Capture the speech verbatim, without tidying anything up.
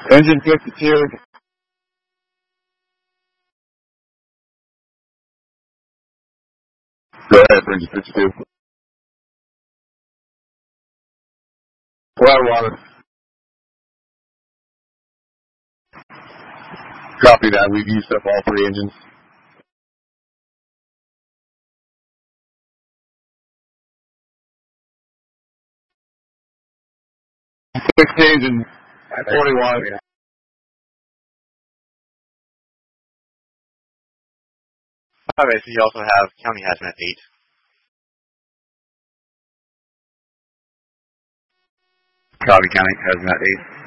Engine fifty-two. Go ahead, engine fifty-two. Flat water. Copy that. We've used up all three engines. sixteen and twenty-one. Okay, so you also have County Hazmat eight. Copy, County Hazmat eight.